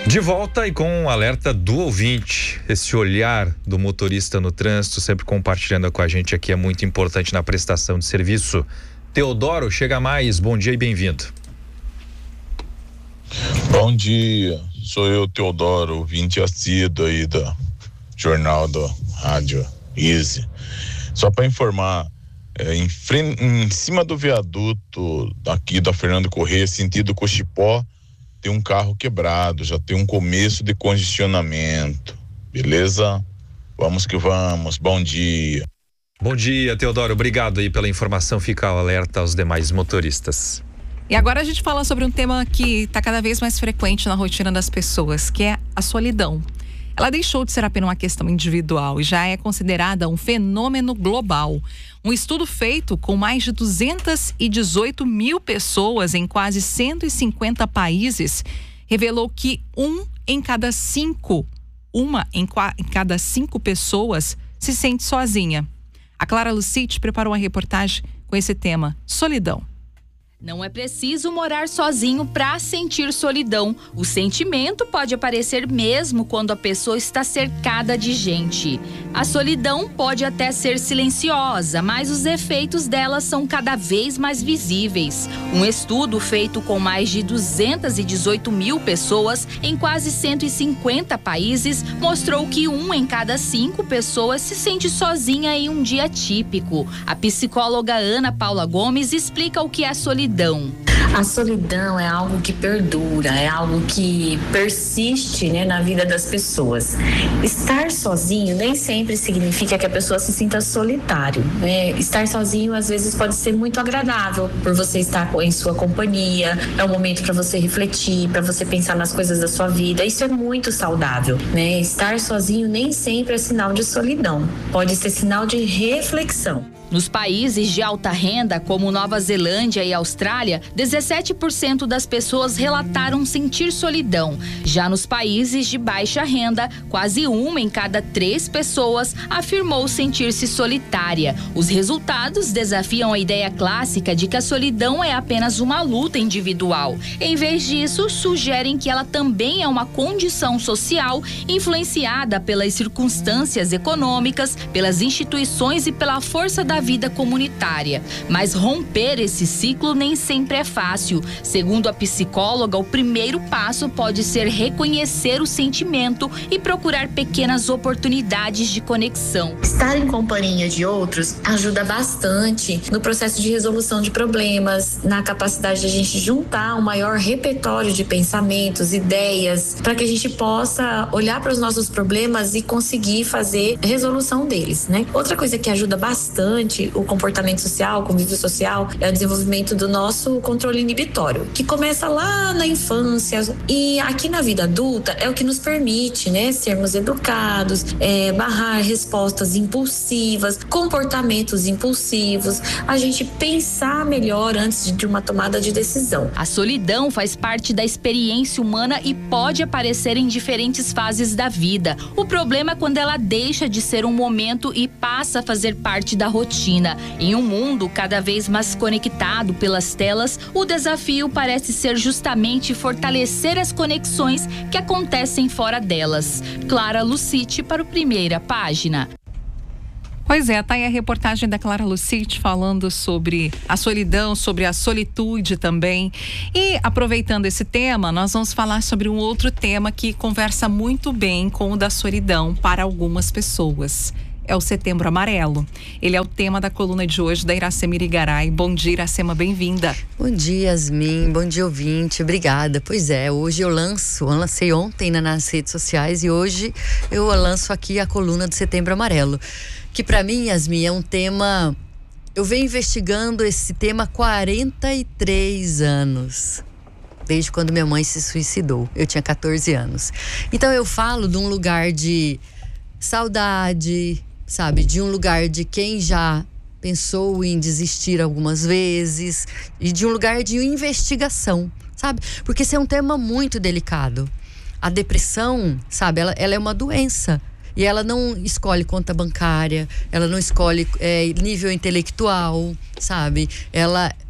De volta e com um alerta do ouvinte. Esse olhar do motorista no trânsito, sempre compartilhando com a gente aqui, é muito importante na prestação de serviço. Teodoro, chega mais, bom dia e bem-vindo. Bom dia, sou eu, Teodoro, ouvinte assíduo aí do Jornal do Rádio Easy. Só para informar, em cima do viaduto aqui da Fernando Corrêa, sentido Cochipó, tem um carro quebrado, já tem um começo de congestionamento, beleza? Vamos que vamos, bom dia. Bom dia, Teodoro, obrigado aí pela informação, fica o alerta aos demais motoristas. E agora a gente fala sobre um tema que está cada vez mais frequente na rotina das pessoas, que é a solidão. Ela deixou de ser apenas uma questão individual e já é considerada um fenômeno global. Um estudo feito com mais de 218 mil pessoas em quase 150 países revelou que uma em cada cinco pessoas se sente sozinha. A Clara Lucite preparou uma reportagem com esse tema, solidão. Não é preciso morar sozinho para sentir solidão. O sentimento pode aparecer mesmo quando a pessoa está cercada de gente. A solidão pode até ser silenciosa, mas os efeitos dela são cada vez mais visíveis. Um estudo feito com mais de 218 mil pessoas em quase 150 países mostrou que 1 em cada 5 pessoas se sente sozinha em um dia típico. A psicóloga Ana Paula Gomes explica o que é a solidão. A solidão é algo que perdura, é algo que persiste, na vida das pessoas. Estar sozinho nem sempre significa que a pessoa se sinta solitário, Estar sozinho às vezes pode ser muito agradável por você estar em sua companhia, é um momento para você refletir, para você pensar nas coisas da sua vida. Isso é muito saudável, Estar sozinho nem sempre é sinal de solidão, pode ser sinal de reflexão. Nos países de alta renda, como Nova Zelândia e Austrália, 17% das pessoas relataram sentir solidão. Já nos países de baixa renda, quase 1 em cada 3 pessoas afirmou sentir-se solitária. Os resultados desafiam a ideia clássica de que a solidão é apenas uma luta individual. Em vez disso, sugerem que ela também é uma condição social influenciada pelas circunstâncias econômicas, pelas instituições e pela força da vida comunitária. Mas romper esse ciclo nem sempre é fácil. Segundo a psicóloga, o primeiro passo pode ser reconhecer o sentimento e procurar pequenas oportunidades de conexão. Estar em companhia de outros ajuda bastante no processo de resolução de problemas, na capacidade de a gente juntar um maior repertório de pensamentos, ideias, para que a gente possa olhar para os nossos problemas e conseguir fazer resolução deles, Outra coisa que ajuda bastante o comportamento social, o convívio social, é o desenvolvimento do nosso controle inibitório, que começa lá na infância e aqui na vida adulta é o que nos permite, sermos educados, barrar respostas impulsivas, comportamentos impulsivos, a gente pensar melhor antes de uma tomada de decisão. A solidão faz parte da experiência humana e pode aparecer em diferentes fases da vida. O problema é quando ela deixa de ser um momento e passa a fazer parte da rotina. Em um mundo cada vez mais conectado pelas telas, o desafio parece ser justamente fortalecer as conexões que acontecem fora delas. Clara Lucite para o Primeira Página. Pois é, tá aí a reportagem da Clara Lucite falando sobre a solidão, sobre a solitude também. E aproveitando esse tema, nós vamos falar sobre um outro tema que conversa muito bem com o da solidão para algumas pessoas. É o Setembro Amarelo. Ele é o tema da coluna de hoje da Iracema Irigaray. Bom dia, Iracema, bem-vinda. Bom dia, Yasmin. Bom dia, ouvinte. Obrigada. Pois é, hoje eu lancei ontem nas redes sociais e hoje eu lanço aqui a coluna do Setembro Amarelo. Que para mim, Yasmin, é um tema... Eu venho investigando esse tema há 43 anos. Desde quando minha mãe se suicidou. Eu tinha 14 anos. Então eu falo de um lugar de saudade, sabe? De um lugar de quem já pensou em desistir algumas vezes e de um lugar de investigação, sabe? Porque esse é um tema muito delicado. A depressão, sabe? Ela é uma doença e ela não escolhe conta bancária, ela não escolhe nível intelectual, sabe? Ela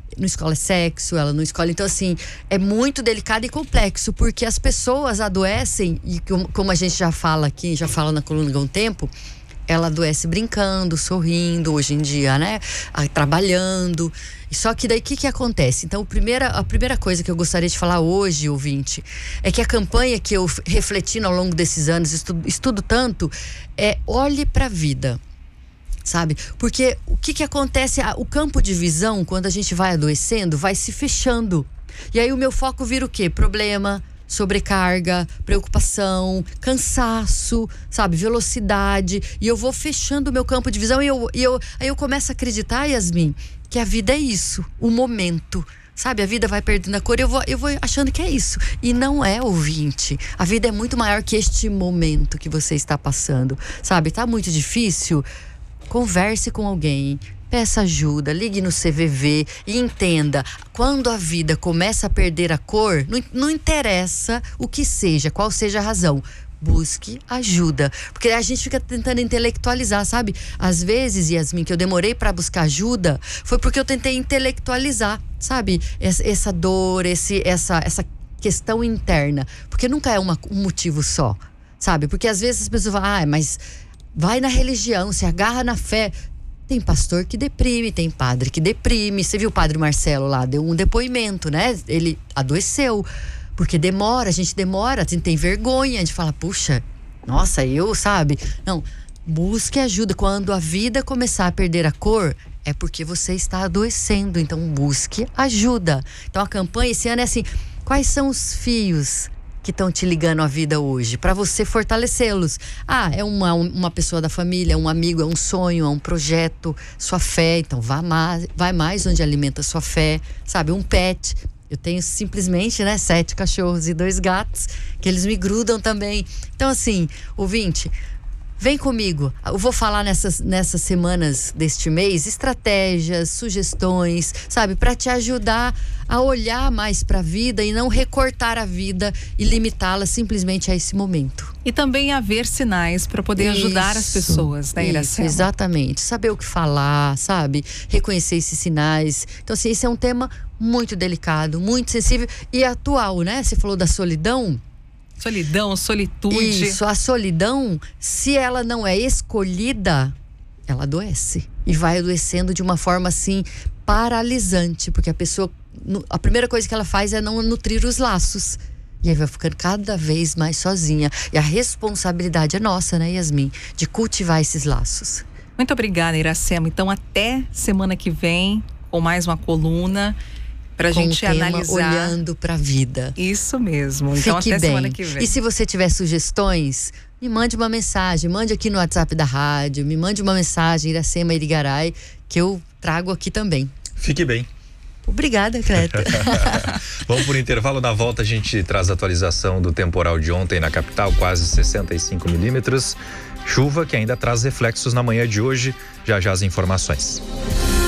não escolhe sexo, ela não escolhe. Então, assim, é muito delicado e complexo, porque as pessoas adoecem, e como a gente já fala aqui, já fala na coluna há um tempo, ela adoece brincando, sorrindo, hoje em dia, né? Trabalhando. Só que daí o que acontece? Então, a primeira coisa que eu gostaria de falar hoje, ouvinte, é que a campanha que eu refletindo ao longo desses anos, estudo tanto, é olhe pra vida. Sabe? Porque o que acontece? O campo de visão, quando a gente vai adoecendo, vai se fechando. E aí o meu foco vira o quê? Problema, sobrecarga, preocupação, cansaço, sabe? Velocidade. E eu vou fechando o meu campo de visão aí eu começo a acreditar, Yasmin, que a vida é isso, o momento. Sabe, a vida vai perdendo a cor e eu vou achando que é isso. E não é, ouvinte. A vida é muito maior que este momento que você está passando. Sabe, tá muito difícil? Converse com alguém, peça ajuda, ligue no CVV e entenda, quando a vida começa a perder a cor, não interessa o que seja, qual seja a razão, busque ajuda, porque a gente fica tentando intelectualizar, sabe? Às vezes, Yasmin, que eu demorei para buscar ajuda, foi porque eu tentei intelectualizar, sabe? Essa dor, essa questão interna, porque nunca é um motivo só, sabe? Porque às vezes as pessoas falam, mas vai na religião, se agarra na fé. Tem pastor que deprime, tem padre que deprime. Você viu o padre Marcelo lá, deu um depoimento, né? Ele adoeceu, porque a gente demora, tem vergonha de falar, puxa, nossa, sabe? Não, busque ajuda. Quando a vida começar a perder a cor, é porque você está adoecendo, então busque ajuda. Então a campanha esse ano é assim, quais são os fios que estão te ligando à vida hoje, para você fortalecê-los? É uma pessoa da família, é um amigo, é um sonho, é um projeto, sua fé. Então vai mais onde alimenta sua fé, sabe? Um pet. Eu tenho simplesmente, 7 cachorros e 2 gatos, que eles me grudam também. Então, assim, ouvinte, vem comigo. Eu vou falar nessas semanas deste mês estratégias, sugestões, sabe? Para te ajudar a olhar mais para a vida e não recortar a vida e limitá-la simplesmente a esse momento. E também haver sinais para poder ajudar as pessoas, né, Iracema? Exatamente. Saber o que falar, sabe? Reconhecer esses sinais. Então, assim, esse é um tema muito delicado, muito sensível e atual, né? Você falou da solidão. Solidão, solitude. Isso, a solidão, se ela não é escolhida, ela adoece. E vai adoecendo de uma forma, assim, paralisante. Porque a primeira coisa que ela faz é não nutrir os laços. E aí vai ficando cada vez mais sozinha. E a responsabilidade é nossa, né, Yasmin? De cultivar esses laços. Muito obrigada, Iracema. Então, até semana que vem, com mais uma coluna pra gente analisar. Olhando pra vida. Isso mesmo. Então, Fique até bem. semana que vem. E se você tiver sugestões, me mande uma mensagem. Mande aqui no WhatsApp da rádio. Me mande uma mensagem, Iracema Irigaray, que eu trago aqui também. Fique bem. Obrigada, Creta. Vamos por intervalo. Na volta a gente traz a atualização do temporal de ontem na capital, quase 65 milímetros. Chuva que ainda traz reflexos na manhã de hoje. Já as informações.